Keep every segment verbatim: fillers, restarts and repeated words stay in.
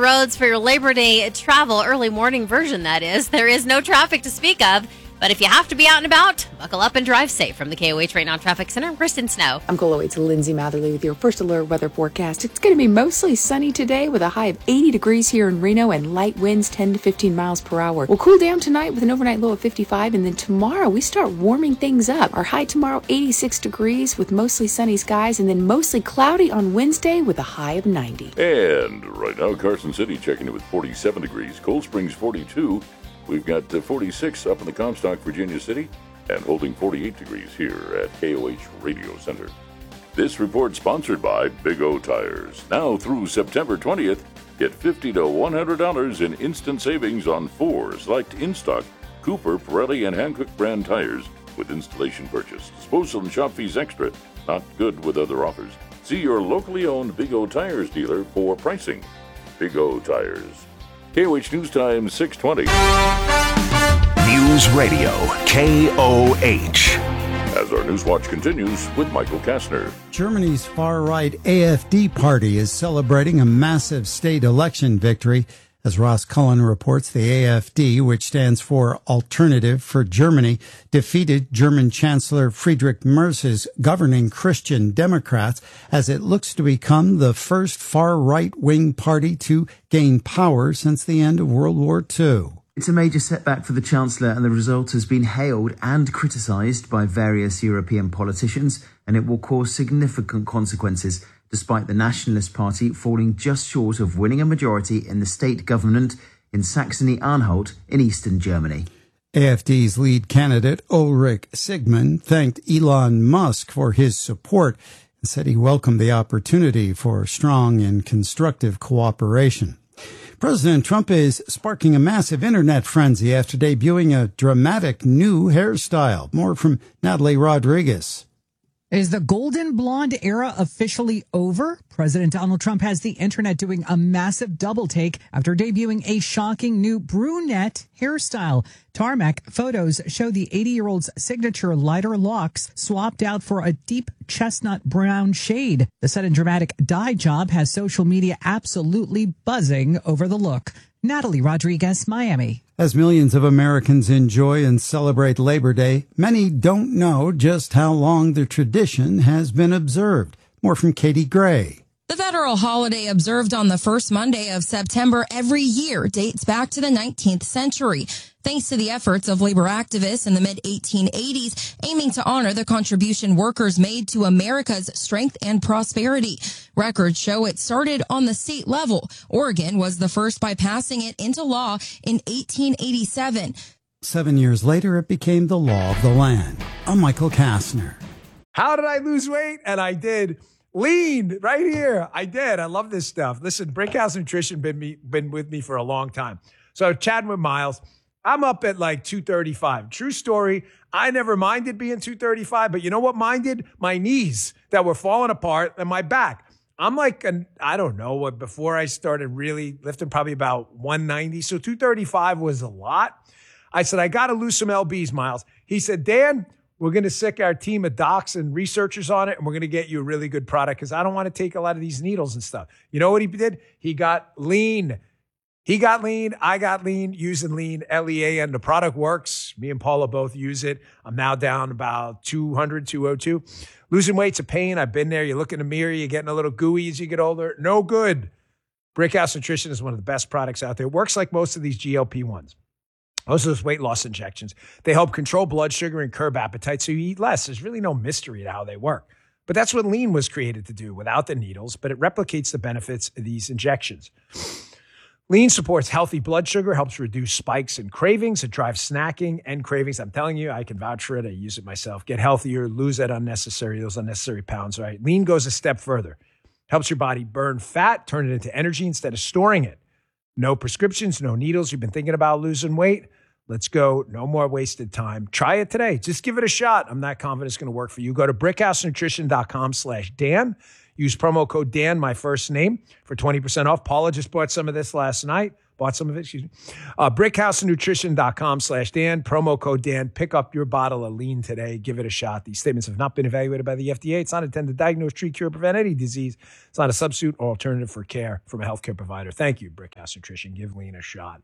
roads for your Labor Day travel, early morning version, that is. There is no traffic to speak of. But if you have to be out and about, buckle up and drive safe. From the K O H Right Now Traffic Center, I'm Kristen Snow. I'm Goal to Lindsay Matherly with your first alert weather forecast. It's going to be mostly sunny today with a high of eighty degrees here in Reno and light winds ten to fifteen miles per hour. We'll cool down tonight with an overnight low of fifty-five, and then tomorrow we start warming things up. Our high tomorrow, eighty-six degrees with mostly sunny skies, and then mostly cloudy on Wednesday with a high of ninety. And right now, Carson City checking it with forty-seven degrees. Cold Springs, forty-two. We've got uh, forty-six up in the Comstock, Virginia City, and holding forty-eight degrees here at K O H Radio Center. This report sponsored by Big O Tires. Now through September twentieth, get fifty to one hundred dollars in instant savings on four select in-stock Cooper, Pirelli, and Hankook brand tires with installation purchase. Disposal and shop fees extra. Not good with other offers. See your locally owned Big O Tires dealer for pricing. Big O Tires. K O H News Time, six twenty. News Radio, K O H. As our News Watch continues with Michael Kastner. Germany's far-right A F D party is celebrating a massive state election victory. As Ross Cullen reports, the A F D, which stands for Alternative for Germany, defeated German Chancellor Friedrich Merz's governing Christian Democrats as it looks to become the first far-right-wing party to gain power since the end of World War Two. It's a major setback for the Chancellor, and the result has been hailed and criticised by various European politicians, and it will cause significant consequences, despite the Nationalist Party falling just short of winning a majority in the state government in Saxony-Anhalt in eastern Germany. A F D's lead candidate, Ulrich Sigmund, thanked Elon Musk for his support and said he welcomed the opportunity for strong and constructive cooperation. President Trump is sparking a massive internet frenzy after debuting a dramatic new hairstyle. More from Natalie Rodriguez. Is the golden blonde era officially over? President Donald Trump has the internet doing a massive double take after debuting a shocking new brunette hairstyle. Tarmac photos show the eighty-year-old's signature lighter locks swapped out for a deep chestnut brown shade. The sudden dramatic dye job has social media absolutely buzzing over the look. Natalie Rodriguez, Miami. As millions of Americans enjoy and celebrate Labor Day, many don't know just how long the tradition has been observed. More from Katie Gray. The federal holiday observed on the first Monday of September every year dates back to the nineteenth century, thanks to the efforts of labor activists in the mid eighteen eighties, aiming to honor the contribution workers made to America's strength and prosperity. Records show it started on the state level. Oregon was the first by passing it into law in eighteen eighty-seven. Seven years later, it became the law of the land. I'm Michael Kastner. How did I lose weight? And I did. Lean right here. I did. I love this stuff. Listen, Brickhouse Nutrition been me been with me for a long time. So chatting with Miles, I'm up at like two thirty-five. True story. I never minded being two thirty-five, but you know what minded? My knees that were falling apart and my back. I'm like, an, I don't know what, before I started really lifting, probably about one ninety. So two thirty-five was a lot. I said, I got to lose some L Bs, Miles. He said, Dan, we're going to sick our team of docs and researchers on it, and we're going to get you a really good product because I don't want to take a lot of these needles and stuff. You know what he did? He got lean. He got lean. I got lean using lean, L E A N. The product works. Me and Paula both use it. I'm now down about two hundred, two oh two. Losing weight's a pain. I've been there. You look in the mirror. You're getting a little gooey as you get older. No good. Brickhouse Nutrition is one of the best products out there. It works like most of these G L P ones. Most of those weight loss injections. They help control blood sugar and curb appetite so you eat less. There's really no mystery to how they work. But that's what lean was created to do without the needles, but it replicates the benefits of these injections. Lean supports healthy blood sugar, helps reduce spikes and cravings. It drives snacking and cravings. I'm telling you, I can vouch for it. I use it myself. Get healthier, lose that unnecessary, those unnecessary pounds, right? Lean goes a step further. Helps your body burn fat, turn it into energy instead of storing it. No prescriptions, no needles. You've been thinking about losing weight? Let's go. No more wasted time. Try it today. Just give it a shot. I'm not confident it's going to work for you. Go to brickhousenutrition.com slash Dan. Use promo code Dan, my first name, for twenty percent off. Paula just bought some of this last night. Bought some of it, excuse me. Uh, brickhousenutrition.com slash Dan, promo code Dan. Pick up your bottle of lean today. Give it a shot. These statements have not been evaluated by the F D A. It's not intended to diagnose, treat, cure, prevent any disease. It's not a substitute or alternative for care from a healthcare provider. Thank you, Brickhouse Nutrition. Give lean a shot.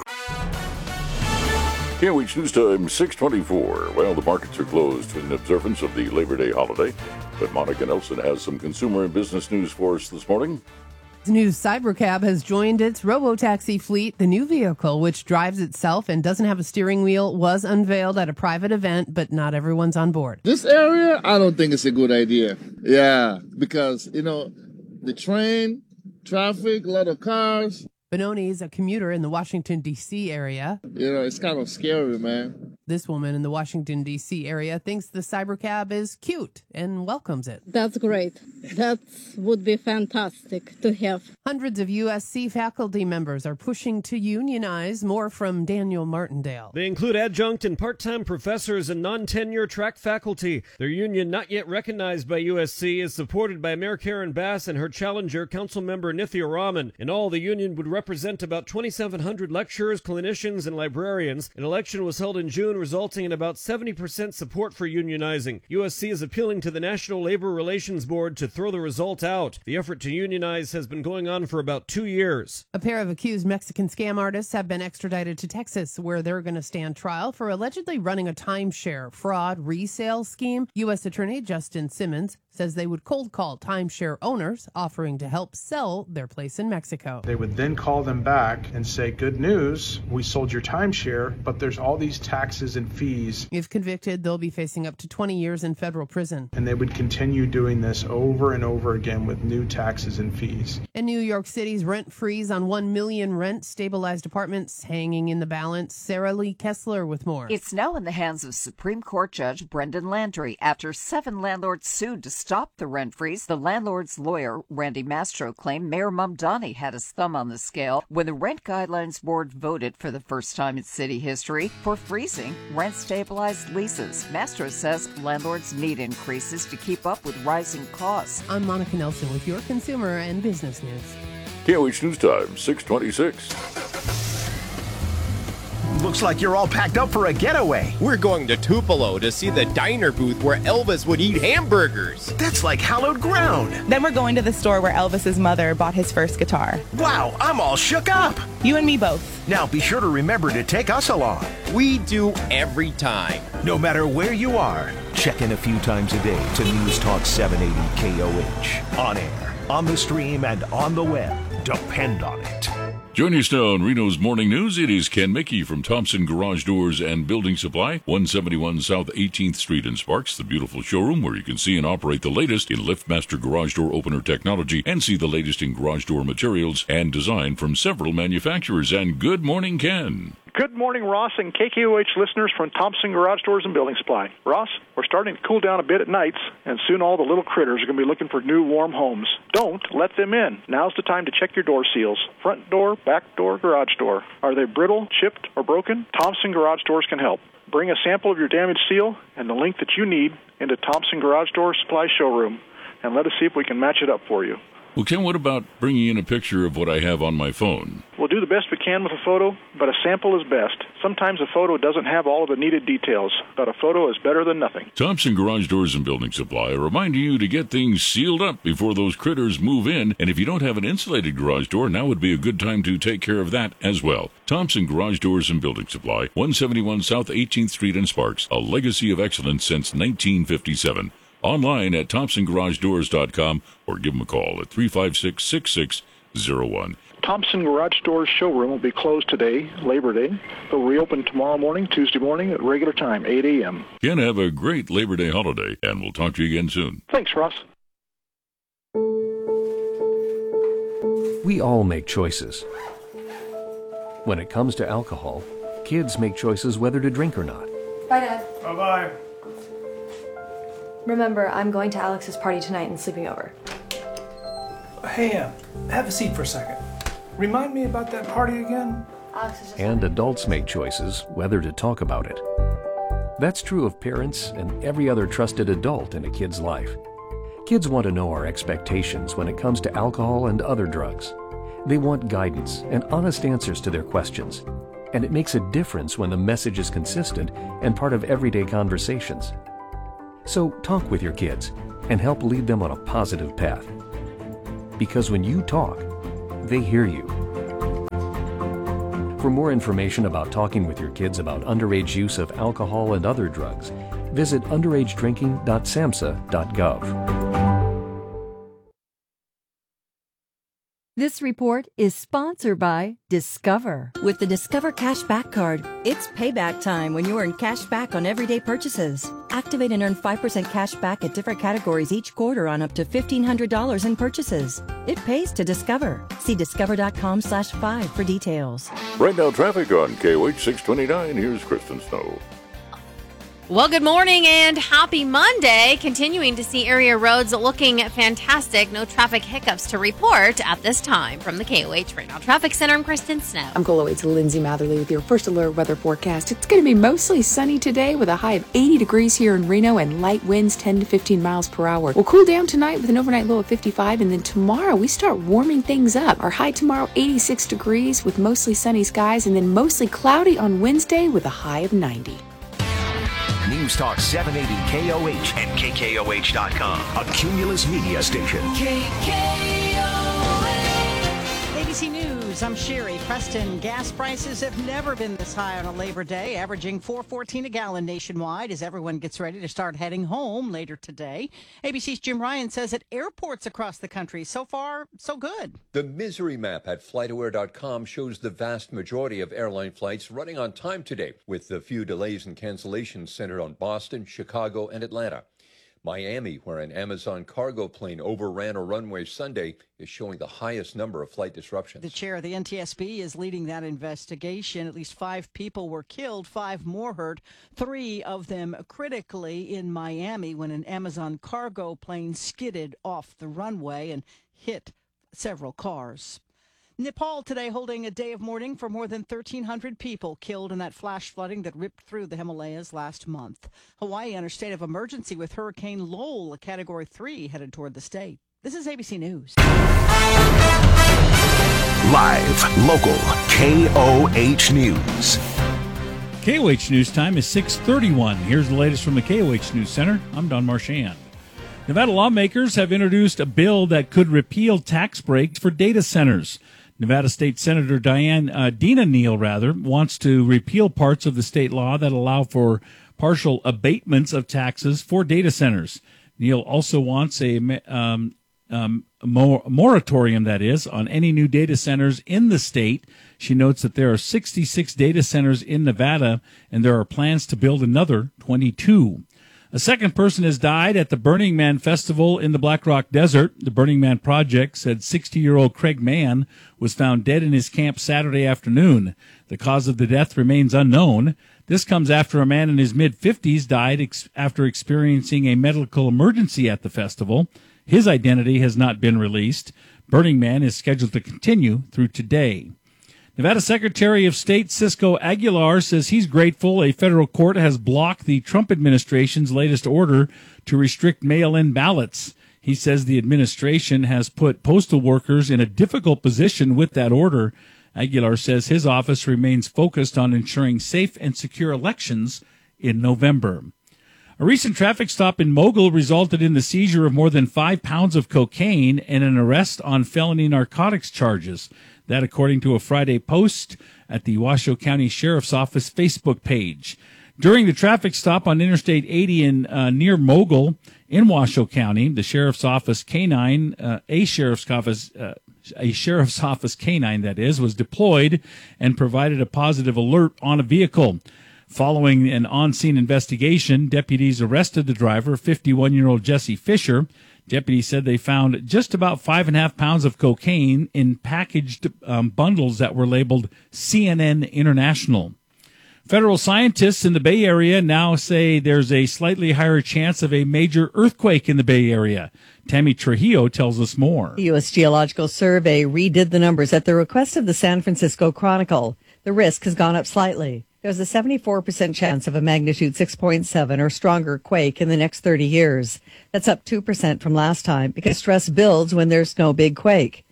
K O H News Time, six twenty-four. Well, the markets are closed in observance of the Labor Day holiday, but Monica Nelson has some consumer and business news for us this morning. The new Cybercab has joined its robo-taxi fleet. The new vehicle, which drives itself and doesn't have a steering wheel, was unveiled at a private event, but not everyone's on board. This area, I don't think it's a good idea. Yeah, because, you know, the train, traffic, a lot of cars. Benoni is a commuter in the Washington, D C area. You know, it's kind of scary, man. This woman in the Washington, D C area thinks the Cybercab is cute and welcomes it. That's great. That would be fantastic to have. Hundreds of U S C faculty members are pushing to unionize. More from Daniel Martindale. They include adjunct and part-time professors and non-tenure track faculty. Their union, not yet recognized by U S C, is supported by Mayor Karen Bass and her challenger, Councilmember Nithya Raman. In all, the union would represent about twenty-seven hundred lecturers, clinicians, and librarians. An election was held in June, resulting in about seventy percent support for unionizing. U S C is appealing to the National Labor Relations Board to throw the result out. The effort to unionize has been going on for about two years. A pair of accused Mexican scam artists have been extradited to Texas, where they're going to stand trial for allegedly running a timeshare fraud resale scheme. U S Attorney Justin Simmons says they would cold call timeshare owners offering to help sell their place in Mexico. They would then call them back and say, good news, we sold your timeshare, but there's all these taxes and fees. If convicted, they'll be facing up to twenty years in federal prison. And they would continue doing this over and over again with new taxes and fees. In New York City's rent freeze on one million rent-stabilized apartments hanging in the balance. Sarah Lee Kessler with more. It's now in the hands of Supreme Court Judge Brendan Landry after seven landlords sued to stop the rent freeze. The landlord's lawyer, Randy Mastro, claimed Mayor Mamdani had his thumb on the scale when the Rent Guidelines Board voted for the first time in city history for freezing rent-stabilized leases. Mastro says landlords need increases to keep up with rising costs. I'm Monica Nelson with your consumer and business news. K O H News Time, six twenty-six. Looks like you're all packed up for a getaway. We're going to Tupelo to see the diner booth where Elvis would eat hamburgers. That's like hallowed ground. Then we're going to the store where Elvis's mother bought his first guitar. Wow, I'm all shook up. You and me both. Now be sure to remember to take us along. We do every time. No matter where you are, check in a few times a day to News Talk seven eighty K O H. On air, on the stream, and on the web. Depend on it. Joining us now on Reno's Morning News, it is Ken Mickey from Thompson Garage Doors and Building Supply, one seventy-one South eighteenth Street in Sparks, the beautiful showroom where you can see and operate the latest in LiftMaster garage door opener technology and see the latest in garage door materials and design from several manufacturers. And good morning, Ken. Good morning, Ross and K K O H listeners from Thompson Garage Doors and Building Supply. Ross, we're starting to cool down a bit at nights, and soon all the little critters are going to be looking for new warm homes. Don't let them in. Now's the time to check your door seals. Front door, back door, garage door. Are they brittle, chipped, or broken? Thompson Garage Doors can help. Bring a sample of your damaged seal and the link that you need into Thompson Garage Door Supply showroom, and let us see if we can match it up for you. Well, Ken, what about bringing in a picture of what I have on my phone? We'll do the best we can with a photo, but a sample is best. Sometimes a photo doesn't have all of the needed details, but a photo is better than nothing. Thompson Garage Doors and Building Supply reminding you to get things sealed up before those critters move in. And if you don't have an insulated garage door, now would be a good time to take care of that as well. Thompson Garage Doors and Building Supply, one seventy-one South eighteenth Street in Sparks, a legacy of excellence since nineteen fifty-seven. Online at thompson garage doors dot com or give them a call at three five six, six six zero one. Thompson Garage Doors showroom will be closed today, Labor Day. They'll reopen tomorrow morning, Tuesday morning at regular time, eight a.m. Again, have a great Labor Day holiday, and we'll talk to you again soon. Thanks, Ross. We all make choices. When it comes to alcohol, kids make choices whether to drink or not. Bye, Dad. Bye-bye. Remember, I'm going to Alex's party tonight and sleeping over. Hey, uh, have a seat for a second. Remind me about that party again? Alex is just And adults make choices whether to talk about it. That's true of parents and every other trusted adult in a kid's life. Kids want to know our expectations when it comes to alcohol and other drugs. They want guidance and honest answers to their questions. And it makes a difference when the message is consistent and part of everyday conversations. So talk with your kids and help lead them on a positive path. Because when you talk, they hear you. For more information about talking with your kids about underage use of alcohol and other drugs, visit underage drinking dot samhsa dot gov. This report is sponsored by Discover. With the Discover Cashback Card, it's payback time when you earn cash back on everyday purchases. Activate and earn five percent cash back at different categories each quarter on up to fifteen hundred dollars in purchases. It pays to Discover. See discover.com slash five for details. Right now, traffic on K O H six twenty-nine. Here's Kristen Snow. Well, good morning and happy Monday. Continuing to see area roads looking fantastic. No traffic hiccups to report at this time. From the K O H Right Now Traffic Center, I'm Kristen Snow. I'm Goal It's Lindsay Matherly with your first alert weather forecast. It's going to be mostly sunny today with a high of eighty degrees here in Reno and light winds ten to fifteen miles per hour. We'll cool down tonight with an overnight low of fifty-five, and then tomorrow we start warming things up. Our high tomorrow, eighty-six degrees with mostly sunny skies, and then mostly cloudy on Wednesday with a high of ninety. News Talk seven eighty K O H and K K O H dot com, a Cumulus media station. K K O H. A B C News, I'm Sherry. Preston, gas prices have never been this high on a Labor Day, averaging four fourteen a gallon nationwide as everyone gets ready to start heading home later today. A B C's Jim Ryan says at airports across the country, so far, so good. The misery map at flight aware dot com shows the vast majority of airline flights running on time today, with a few delays and cancellations centered on Boston, Chicago, and Atlanta. Miami, where an Amazon cargo plane overran a runway Sunday, is showing the highest number of flight disruptions. The chair of the N T S B is leading that investigation. At least five people were killed, five more hurt, three of them critically in Miami when an Amazon cargo plane skidded off the runway and hit several cars. Nepal today holding a day of mourning for more than thirteen hundred people killed in that flash flooding that ripped through the Himalayas last month. Hawaii under state of emergency with Hurricane Lowell, a Category three, headed toward the state. This is A B C News. Live, local, K O H News. K O H News time is six thirty-one. Here's the latest from the K O H News Center. I'm Don Marchand. Nevada lawmakers have introduced a bill that could repeal tax breaks for data centers. Nevada State Senator Diane uh, Dina Neal, rather, wants to repeal parts of the state law that allow for partial abatements of taxes for data centers. Neal also wants a um, um, mor- moratorium, that is, on any new data centers in the state. She notes that there are sixty-six data centers in Nevada, and there are plans to build another twenty-two. A second person has died at the Burning Man Festival in the Black Rock Desert. The Burning Man Project said sixty-year-old Craig Mann was found dead in his camp Saturday afternoon. The cause of the death remains unknown. This comes after a man in his mid-fifties died ex- after experiencing a medical emergency at the festival. His identity has not been released. Burning Man is scheduled to continue through today. Nevada Secretary of State Cisco Aguilar says he's grateful a federal court has blocked the Trump administration's latest order to restrict mail-in ballots. He says the administration has put postal workers in a difficult position with that order. Aguilar says his office remains focused on ensuring safe and secure elections in November. A recent traffic stop in Mogul resulted in the seizure of more than five pounds of cocaine and an arrest on felony narcotics charges. That according to a Friday post at the Washoe County Sheriff's Office Facebook page. During the traffic stop on Interstate eighty in uh, near Mogul in Washoe County, the Sheriff's Office canine, uh, a Sheriff's Office, uh, a Sheriff's Office canine that is, was deployed and provided a positive alert on a vehicle. Following an on-scene investigation, deputies arrested the driver, fifty-one-year-old Jesse Fisher. Deputies said they found just about five and a half pounds of cocaine in packaged um, bundles that were labeled C N N International. Federal scientists in the Bay Area now say there's a slightly higher chance of a major earthquake in the Bay Area. Tammy Trujillo tells us more. The U S Geological Survey redid the numbers at the request of the San Francisco Chronicle. The risk has gone up slightly. There's a seventy-four percent chance of a magnitude six point seven or stronger quake in the next thirty years. That's up two percent from last time because stress builds when there's no big quake.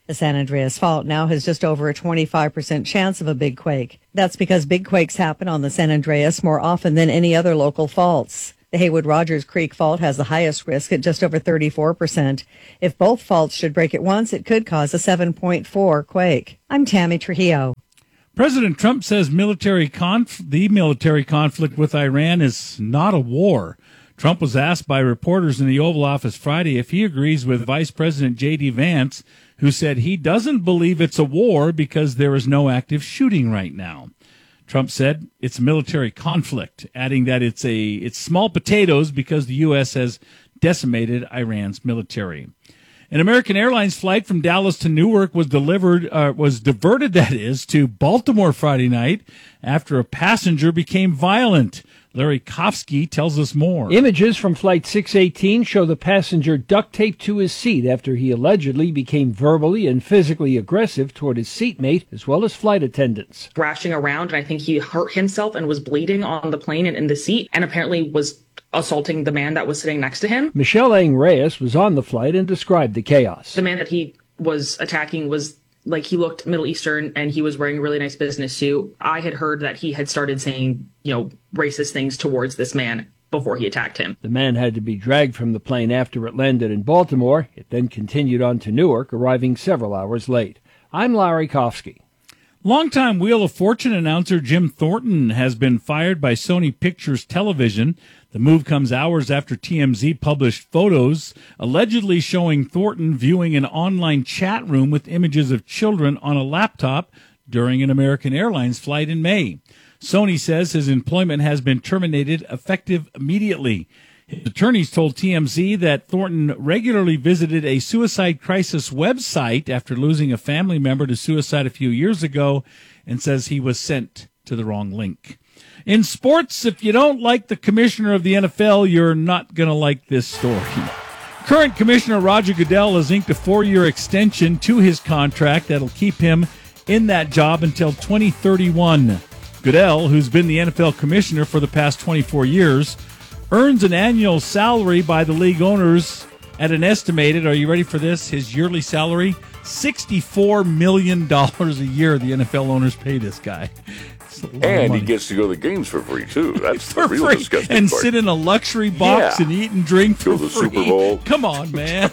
The San Andreas Fault now has just over a twenty-five percent chance of a big quake. That's because big quakes happen on the San Andreas more often than any other local faults. The Haywood-Rogers Creek Fault has the highest risk at just over thirty-four percent. If both faults should break at once, it could cause a seven point four quake. I'm Tammy Trujillo. President Trump says military conf- the military conflict with Iran is not a war. Trump was asked by reporters in the Oval Office Friday if he agrees with Vice President J D. Vance, who said he doesn't believe it's a war because there is no active shooting right now. Trump said it's a military conflict, adding that it's a it's small potatoes because the U S has decimated Iran's military. An American Airlines flight from Dallas to Newark was delivered uh, was diverted, that is, to Baltimore Friday night after a passenger became violent. Larry Kofsky tells us more. Images from Flight six eighteen show the passenger duct taped to his seat after he allegedly became verbally and physically aggressive toward his seatmate as well as flight attendants. Thrashing around, and I think he hurt himself and was bleeding on the plane and in the seat, and apparently was assaulting the man that was sitting next to him. Michelle Ang Reyes was on the flight and described the chaos. The man that he was attacking was like, he looked Middle Eastern and he was wearing a really nice business suit. I had heard that he had started saying, you know, racist things towards this man before he attacked him. The man had to be dragged from the plane after it landed in Baltimore. It then continued on to Newark, arriving several hours late. I'm Larry Kofsky. Longtime Wheel of Fortune announcer Jim Thornton has been fired by Sony Pictures Television. The move comes hours after T M Z published photos allegedly showing Thornton viewing an online chat room with images of children on a laptop during an American Airlines flight in May. Sony says his employment has been terminated effective immediately. His attorneys told T M Z that Thornton regularly visited a suicide crisis website after losing a family member to suicide a few years ago and says he was sent to the wrong link. In sports, if you don't like the commissioner of the N F L, you're not going to like this story. Current Commissioner Roger Goodell has inked a four-year extension to his contract that'll keep him in that job until twenty thirty-one. Goodell, who's been the N F L commissioner for the past twenty-four years, earns an annual salary by the league owners at an estimated, are you ready for this, his yearly salary? sixty-four million dollars a year the N F L owners pay this guy. And he gets to go to the games for free, too. That's for the real free. disgusting And part. sit in a luxury box Yeah. and eat and drink for Go to the free. Super Bowl. Come on, man.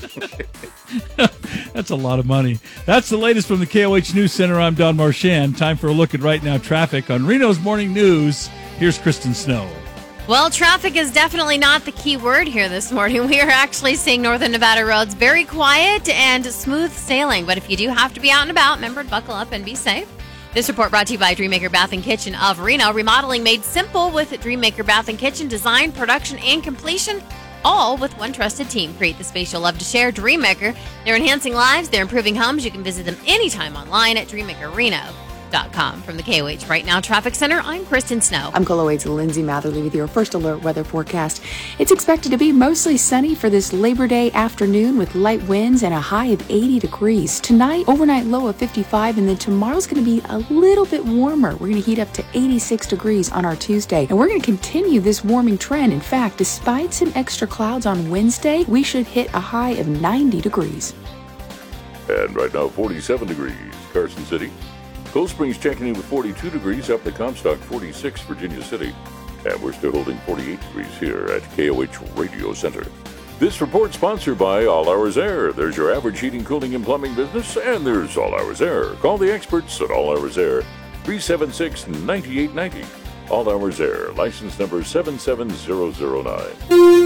That's a lot of money. That's the latest from the K O H News Center. I'm Don Marchand. Time for a look at right now traffic on Reno's Morning News. Here's Kristen Snow. Well, traffic is definitely not the key word here this morning. We are actually seeing Northern Nevada roads very quiet and smooth sailing. But if you do have to be out and about, remember to buckle up and be safe. This report brought to you by Dreammaker Bath and Kitchen of Reno. Remodeling made simple with Dreammaker Bath and Kitchen. Design, production, and completion, all with one trusted team. Create the space you'll love to share. Dreammaker. They're enhancing lives. They're improving homes. You can visit them anytime online at dreammaker reno dot com. From the K O H Right Now Traffic Center, I'm Kristen Snow. I'm K O H's Lindsay Matherly with your first alert weather forecast. It's expected to be mostly sunny for this Labor Day afternoon with light winds and a high of eighty degrees. Tonight, overnight low of fifty-five, and then tomorrow's going to be a little bit warmer. We're going to heat up to eighty-six degrees on our Tuesday, and we're going to continue this warming trend. In fact, despite some extra clouds on Wednesday, we should hit a high of ninety degrees. And right now, forty-seven degrees, Carson City. Cold Springs checking in with forty-two degrees, up the Comstock, forty-six, Virginia City. And we're still holding forty-eight degrees here at K O H Radio Center. This report sponsored by All Hours Air. There's your average heating, cooling, and plumbing business, and there's All Hours Air. Call the experts at All Hours Air, three seven six, nine eight nine zero. All Hours Air, license number seven seven zero zero nine.